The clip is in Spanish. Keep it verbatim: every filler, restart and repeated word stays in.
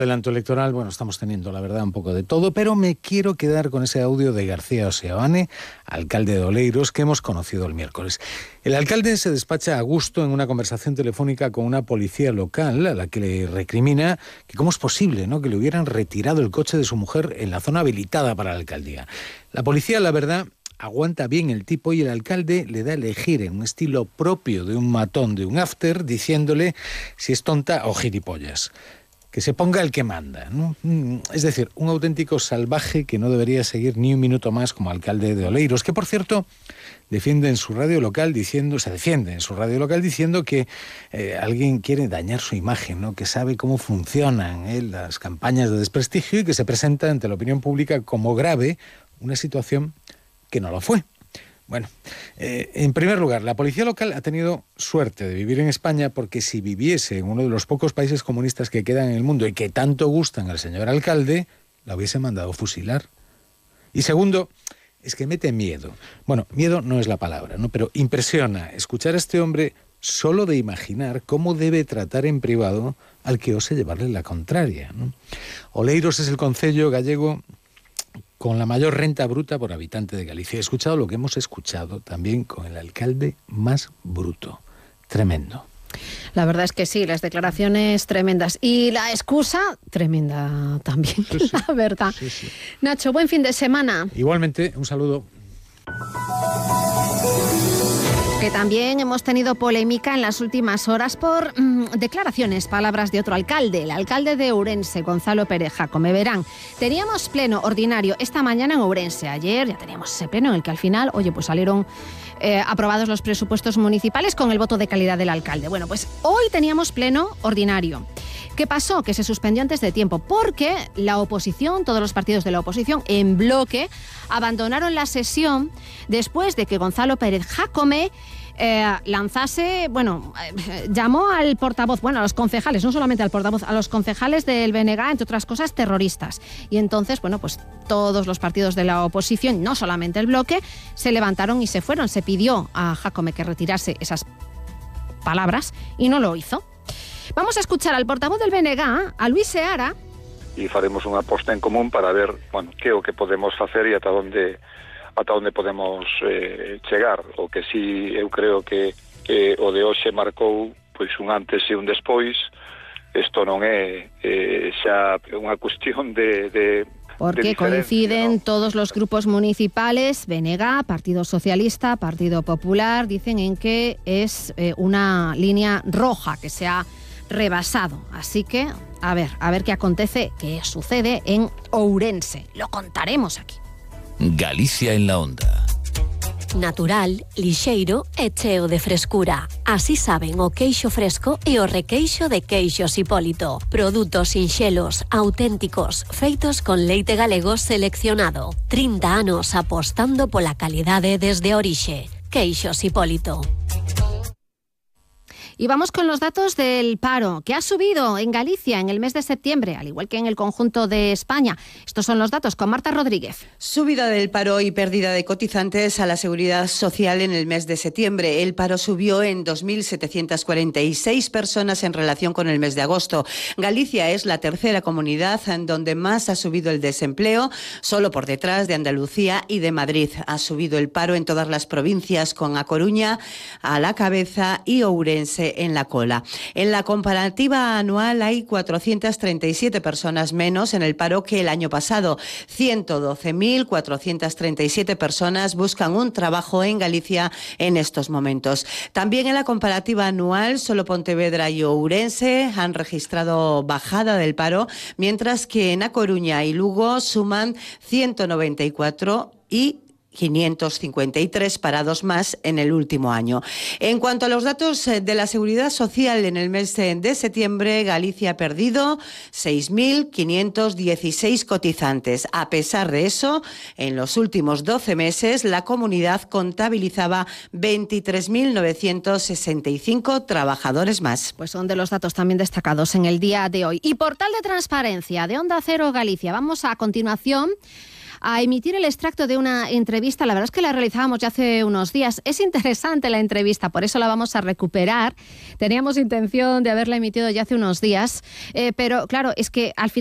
Adelanto electoral, bueno, estamos teniendo, la verdad, un poco de todo, pero me quiero quedar con ese audio de García Oseabane, alcalde de Oleiros, que hemos conocido el miércoles. El alcalde se despacha a gusto en una conversación telefónica con una policía local, a la que le recrimina que cómo es posible, ¿no?, que le hubieran retirado el coche de su mujer en la zona habilitada para la alcaldía. La policía, la verdad, aguanta bien el tipo y el alcalde le da a elegir en un estilo propio de un matón de un after, diciéndole si es tonta o gilipollas. Que se ponga el que manda, ¿no? Es decir, un auténtico salvaje que no debería seguir ni un minuto más como alcalde de Oleiros, que por cierto defiende en su radio local diciendo, se defiende en su radio local diciendo que eh, alguien quiere dañar su imagen, ¿no?, que sabe cómo funcionan eh, las campañas de desprestigio y que se presenta ante la opinión pública como grave una situación que no lo fue. Bueno, eh, en primer lugar, la policía local ha tenido suerte de vivir en España, porque si viviese en uno de los pocos países comunistas que quedan en el mundo y que tanto gustan al señor alcalde, la hubiese mandado fusilar. Y segundo, es que mete miedo. Bueno, miedo no es la palabra, ¿no?, pero impresiona escuchar a este hombre solo de imaginar cómo debe tratar en privado al que ose llevarle la contraria, ¿no? Oleiros es el concello gallego con la mayor renta bruta por habitante de Galicia. He escuchado lo que hemos escuchado también con el alcalde más bruto. Tremendo. La verdad es que sí, las declaraciones tremendas. Y la excusa, tremenda también, sí, sí. La verdad. Sí, sí. Nacho, buen fin de semana. Igualmente, un saludo. Que también hemos tenido polémica en las últimas horas por mmm, declaraciones, palabras de otro alcalde, el alcalde de Ourense, Gonzalo Pérez Jácome. Verán, teníamos pleno ordinario esta mañana en Ourense. Ayer ya teníamos ese pleno en el que al final, oye, pues salieron eh, aprobados los presupuestos municipales con el voto de calidad del alcalde. Bueno, pues hoy teníamos pleno ordinario. ¿Qué pasó? Que se suspendió antes de tiempo porque la oposición, todos los partidos de la oposición en bloque, abandonaron la sesión después de que Gonzalo Pérez Jácome eh, lanzase, bueno, eh, llamó al portavoz, bueno, a los concejales, no solamente al portavoz, a los concejales del B N G, entre otras cosas, terroristas. Y entonces, bueno, pues todos los partidos de la oposición, no solamente el bloque, se levantaron y se fueron. Se pidió a Jácome que retirase esas palabras y no lo hizo. Vamos a escuchar al portavoz del B N G, a Luis Seara. E faremos unha aposta en común para ver, bueno, que o que podemos facer e ata onde ata onde podemos eh, chegar. O que si eu creo que, que o de hoxe marcou pois un antes e un despois. Isto non é eh, xa unha cuestión de... de Porque coinciden, ¿no?, todos los grupos municipales, B N G, Partido Socialista, Partido Popular, dicen en que es eh, una línea roja que se ha rebasado. Así que, a ver, a ver qué acontece, qué sucede en Ourense. Lo contaremos aquí. Galicia en la onda. Natural, lixeiro e cheo de frescura. Así saben o queixo fresco e o requeixo de Queixos Hipólito. Produtos sinxelos, auténticos, feitos con leite galego seleccionado. trinta anos apostando pola calidade desde orixe. Queixos Hipólito. Y vamos con los datos del paro, que ha subido en Galicia en el mes de septiembre, al igual que en el conjunto de España. Estos son los datos con Marta Rodríguez. Subida del paro y pérdida de cotizantes a la Seguridad Social en el mes de septiembre. El paro subió en dos mil setecientas cuarenta y seis personas en relación con el mes de agosto. Galicia es la tercera comunidad en donde más ha subido el desempleo, solo por detrás de Andalucía y de Madrid. Ha subido el paro en todas las provincias, con A Coruña a la cabeza y Ourense en la cola. En la comparativa anual hay cuatrocientas treinta y siete personas menos en el paro que el año pasado. ciento doce mil cuatrocientas treinta y siete personas buscan un trabajo en Galicia en estos momentos. También en la comparativa anual, solo Pontevedra y Ourense han registrado bajada del paro, mientras que en A Coruña y Lugo suman ciento noventa y cuatro y quinientos cincuenta y tres parados más en el último año. En cuanto a los datos de la Seguridad Social en el mes de septiembre, Galicia ha perdido seis mil quinientos dieciséis cotizantes. A pesar de eso, en los últimos doce meses, la comunidad contabilizaba veintitrés mil novecientos sesenta y cinco trabajadores más. Pues son de los datos también destacados en el día de hoy. Y portal de transparencia de Onda Cero Galicia. Vamos a continuación a emitir el extracto de una entrevista. La verdad es que la realizábamos ya hace unos días. Es interesante la entrevista, por eso la vamos a recuperar. Teníamos intención de haberla emitido ya hace unos días, eh, pero claro, es que al final